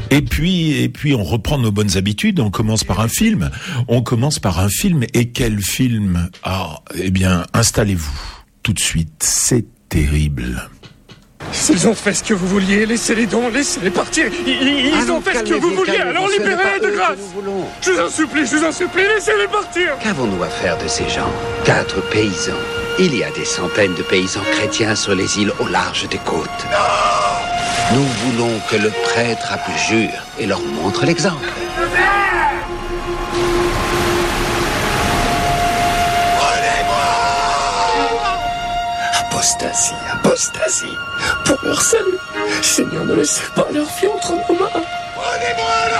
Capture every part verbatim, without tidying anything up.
Et puis, et puis, on reprend nos bonnes habitudes. On commence par un film. On commence par un film. Et quel film? Ah, eh bien, installez-vous tout de suite. C'est terrible. S'ils ont fait ce que vous vouliez, laissez-les donc, laissez-les partir. Ils, ils ah ont fait ce que vous vouliez, alors libérez-les de grâce. Je vous en supplie, je vous en supplie, laissez-les partir. Qu'avons-nous à faire de ces gens? Quatre paysans. Il y a des centaines de paysans chrétiens sur les îles au large des côtes. Non! Nous voulons que le prêtre abjure et leur montre l'exemple. Apostasie, apostasie. Pour leur salut, Seigneur, ne laissez pas leur vie entre nos mains. Prenez-moi à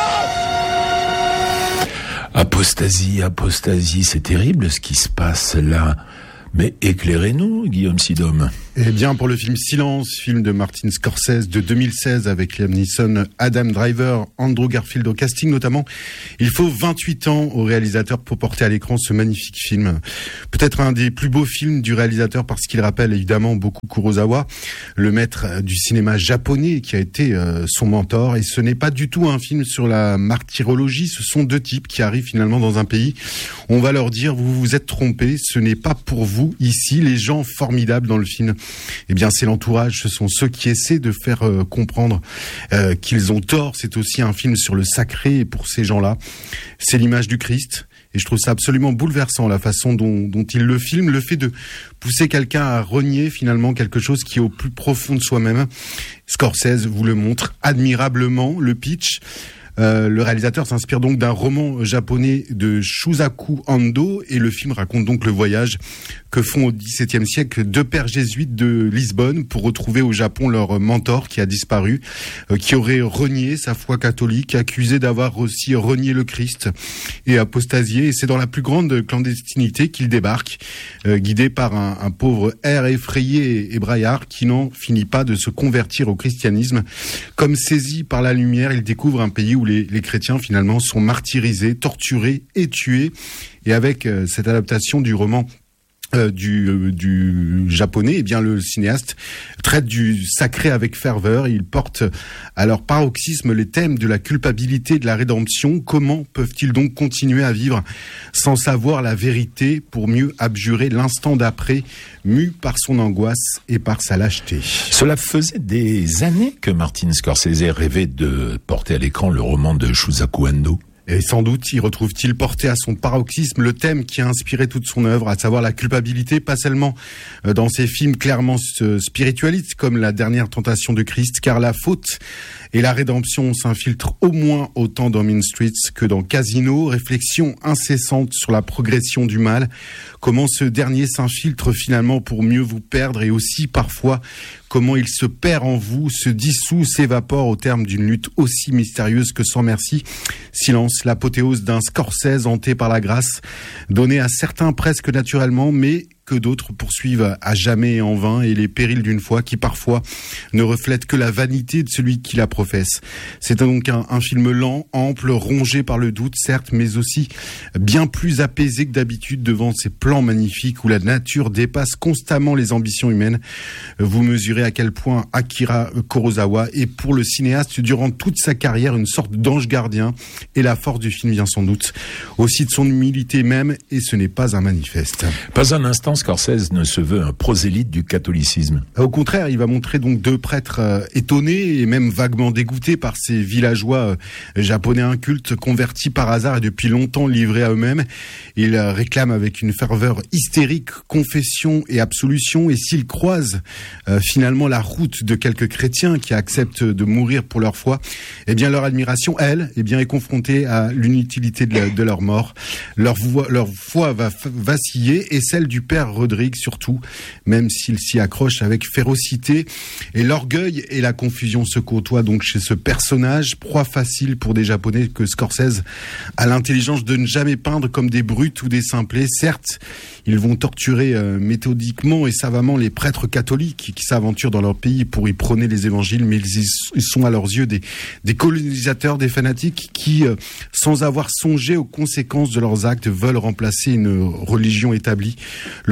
leur place. Apostasie, apostasie, c'est terrible ce qui se passe là. Mais éclairez-nous, Guillaume Sidom. Eh bien, pour le film Silence, film de Martin Scorsese de deux mille seize avec Liam Neeson, Adam Driver, Andrew Garfield au casting notamment, il faut vingt-huit ans au réalisateur pour porter à l'écran ce magnifique film. Peut-être un des plus beaux films du réalisateur parce qu'il rappelle évidemment beaucoup Kurosawa, le maître du cinéma japonais qui a été euh, son mentor. Et ce n'est pas du tout un film sur la martyrologie, ce sont deux types qui arrivent finalement dans un pays. On va leur dire, vous vous êtes trompés, ce n'est pas pour vous ici. Les gens formidables dans le film, eh bien c'est l'entourage, ce sont ceux qui essaient de faire euh, comprendre euh, qu'ils ont tort. C'est aussi un film sur le sacré, et pour ces gens-là, c'est l'image du Christ. Et je trouve ça absolument bouleversant, la façon dont, dont il le filme, le fait de pousser quelqu'un à renier finalement quelque chose qui est au plus profond de soi-même. Scorsese vous le montre admirablement, le pitch. Euh, le réalisateur s'inspire donc d'un roman japonais de Shusaku Ando et le film raconte donc le voyage que font au dix-septième siècle deux pères jésuites de Lisbonne pour retrouver au Japon leur mentor qui a disparu, euh, qui aurait renié sa foi catholique, accusé d'avoir aussi renié le Christ et apostasié. Et c'est dans la plus grande clandestinité qu'il débarque, euh, guidé par un, un pauvre air effrayé et braillard qui n'en finit pas de se convertir au christianisme. Comme saisi par la lumière, il découvre un pays où les, les chrétiens finalement sont martyrisés, torturés et tués. Et avec euh, cette adaptation du roman Euh, du, euh, du japonais, eh bien le cinéaste traite du sacré avec ferveur. Il porte à leur paroxysme les thèmes de la culpabilité et de la rédemption. Comment peuvent-ils donc continuer à vivre sans savoir la vérité pour mieux abjurer l'instant d'après, mu par son angoisse et par sa lâcheté? Cela faisait des années que Martin Scorsese rêvait de porter à l'écran le roman de Shusaku Ando. Et sans doute y retrouve-t-il porté à son paroxysme le thème qui a inspiré toute son œuvre, à savoir la culpabilité, pas seulement dans ses films clairement spiritualistes comme La Dernière Tentation de Christ, car la faute et la rédemption s'infiltrent au moins autant dans Mean Streets que dans Casino. Réflexion incessante sur la progression du mal, comment ce dernier s'infiltre finalement pour mieux vous perdre, et aussi parfois comment il se perd en vous, se dissout, s'évapore au terme d'une lutte aussi mystérieuse que sans merci. Silence, l'apothéose d'un Scorsese hanté par la grâce, donnée à certains presque naturellement, mais que d'autres poursuivent à jamais et en vain, et les périls d'une foi qui parfois ne reflète que la vanité de celui qui la professe. C'est donc un, un film lent, ample, rongé par le doute, certes, mais aussi bien plus apaisé que d'habitude devant ces plans magnifiques où la nature dépasse constamment les ambitions humaines. Vous mesurez à quel point Akira Kurosawa est pour le cinéaste durant toute sa carrière une sorte d'ange gardien, et la force du film vient sans doute aussi de son humilité même, et ce n'est pas un manifeste. Pas un instant Scorsese ne se veut un prosélyte du catholicisme. Au contraire, il va montrer donc deux prêtres euh, étonnés et même vaguement dégoûtés par ces villageois euh, japonais incultes, convertis par hasard et depuis longtemps livrés à eux-mêmes. Il euh, réclame avec une ferveur hystérique confession et absolution, et s'ils croisent euh, finalement la route de quelques chrétiens qui acceptent de mourir pour leur foi, eh bien leur admiration, elle, eh bien est confrontée à l'inutilité de, la, de leur mort. Leur, vo- leur foi va f- vaciller, et celle du père Rodrigue surtout, même s'il s'y accroche avec férocité. Et l'orgueil et la confusion se côtoient donc chez ce personnage, proie facile pour des Japonais que Scorsese a l'intelligence de ne jamais peindre comme des brutes ou des simplets. Certes, ils vont torturer euh, méthodiquement et savamment les prêtres catholiques qui s'aventurent dans leur pays pour y prôner les évangiles, mais ils, ils sont à leurs yeux des, des colonisateurs, des fanatiques qui, euh, sans avoir songé aux conséquences de leurs actes, veulent remplacer une religion établie. Le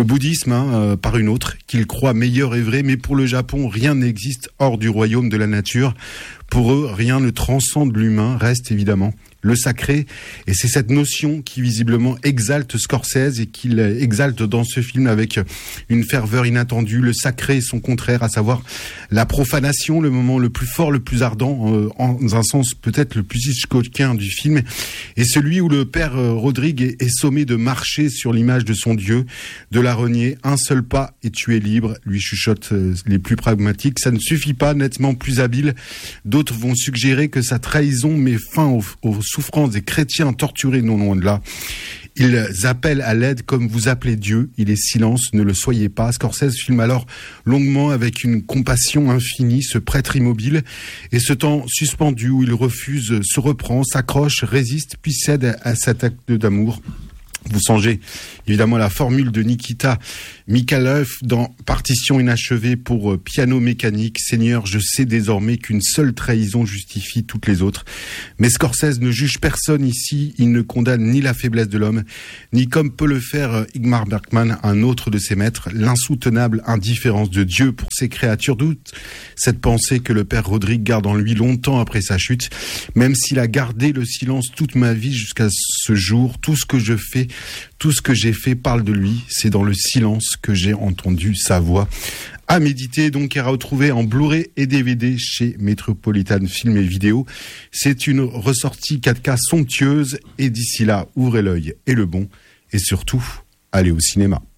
bouddhisme hein, euh, par une autre, qu'il croit meilleur et vrai, mais pour le Japon, rien n'existe hors du royaume de la nature. Pour eux, rien ne transcende l'humain, reste évidemment le sacré, et c'est cette notion qui visiblement exalte Scorsese et qu'il exalte dans ce film avec une ferveur inattendue. Le sacré et son contraire, à savoir la profanation, le moment le plus fort, le plus ardent, euh, en un sens peut-être le plus hitchcockien du film, et celui où le père euh, Rodrigue est, est sommé de marcher sur l'image de son Dieu, de la renier. Un seul pas et tu es libre, lui chuchote euh, les plus pragmatiques. Ça ne suffit pas, nettement plus habile. D'autres vont suggérer que sa trahison met fin aux, aux souffrances des chrétiens torturés, non loin de là. Ils appellent à l'aide comme vous appelez Dieu. Il est silence, ne le soyez pas. Scorsese filme alors longuement avec une compassion infinie ce prêtre immobile, et ce temps suspendu où il refuse, se reprend, s'accroche, résiste, puis cède à cet acte d'amour. Vous songez évidemment à la formule de Nikita Mikhailov dans Partition inachevée pour piano mécanique. Seigneur, je sais désormais qu'une seule trahison justifie toutes les autres. Mais Scorsese ne juge personne ici. Il ne condamne ni la faiblesse de l'homme, ni comme peut le faire Ingmar Bergman, un autre de ses maîtres, l'insoutenable indifférence de Dieu pour ses créatures. Doute cette pensée que le père Rodrigue garde en lui longtemps après sa chute. Même s'il a gardé le silence toute ma vie jusqu'à ce jour, tout ce que je fais, tout ce que j'ai fait parle de lui. C'est dans le silence que j'ai entendu sa voix. À méditer, donc, et à retrouver en Blu-ray et D V D chez Metropolitan Film et Vidéo. C'est une ressortie quatre K somptueuse, et d'ici là, ouvrez l'œil et le bon, et surtout, allez au cinéma.